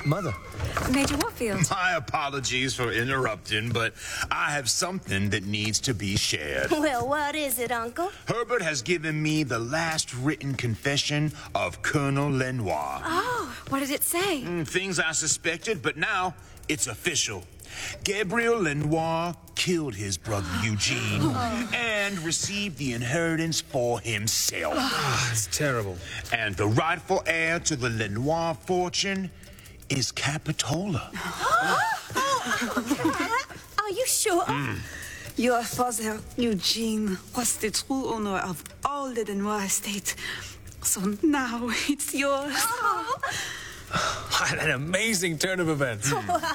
Mother. Major Warfield. My apologies for interrupting, but I have something that needs to be shared. Well, what is it, Uncle? Herbert has given me the last written confession of Colonel Lenoir. Oh, what did it say? Things I suspected, but now it's official. Gabriel Lenoir killed his brother Eugene and received the inheritance for himself. It's terrible. And the rightful heir to the Lenoir fortune is Capitola. Are you sure? Your father, Eugene, was the true owner of all the Lenoir estate. So now it's yours. What an amazing turn of events.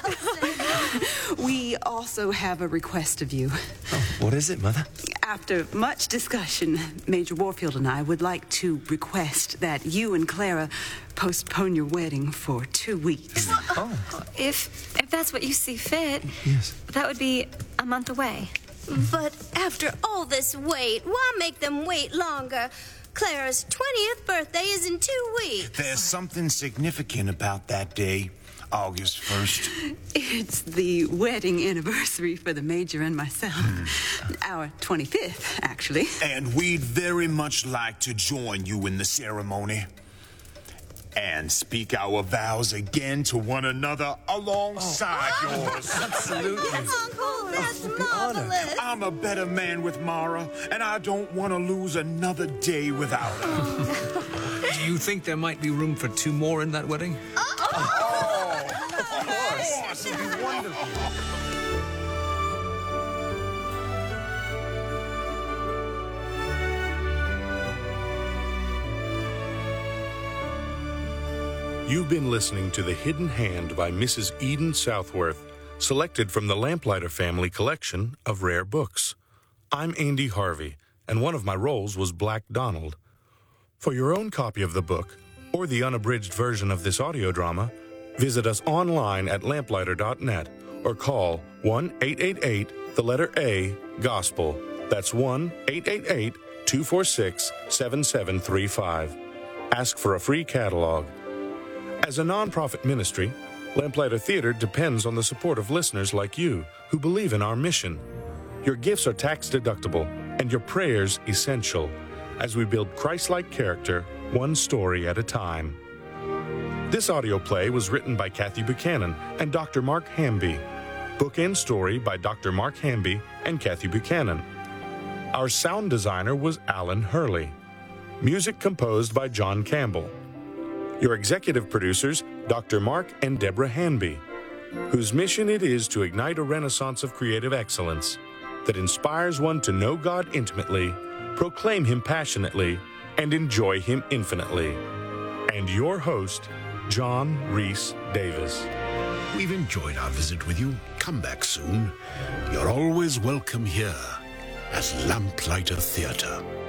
We also have a request of you. Oh, what is it, Mother? After much discussion, Major Warfield and I would like to request that you and Clara postpone your wedding for 2 weeks. Oh. If that's what you see fit, Yes. that would be a month away. But after all this wait, why make them wait longer? Clara's 20th birthday is in 2 weeks. There's something significant about that day, August 1st. It's the wedding anniversary for the Major and myself. Our 25th, actually. And we'd very much like to join you in the ceremony. And speak our vows again to one another alongside yours. Absolutely. Uncle, that's marvelous. I'm a better man with Mara, and I don't want to lose another day without her. Do you think there might be room for 2 more in that wedding? Of course. It'd be wonderful. You've been listening to The Hidden Hand by Mrs. Eden Southworth, selected from the Lamplighter Family collection of rare books. I'm Andy Harvey, and one of my roles was Black Donald. For your own copy of the book, or the unabridged version of this audio drama, visit us online at lamplighter.net or call 1-888-A-GOSPEL. That's 1-888-246-7735. Ask for a free catalog. As a nonprofit ministry, Lamplighter Theater depends on the support of listeners like you who believe in our mission. Your gifts are tax-deductible and your prayers essential as we build Christ-like character one story at a time. This audio play was written by Kathy Buchanan and Dr. Mark Hamby. Book and story by Dr. Mark Hamby and Kathy Buchanan. Our sound designer was Alan Hurley. Music composed by John Campbell. Your executive producers, Dr. Mark and Deborah Hanby, whose mission it is to ignite a renaissance of creative excellence that inspires one to know God intimately, proclaim Him passionately, and enjoy Him infinitely. And your host, John Rhys Davis. We've enjoyed our visit with you. Come back soon. You're always welcome here at Lamplighter Theatre.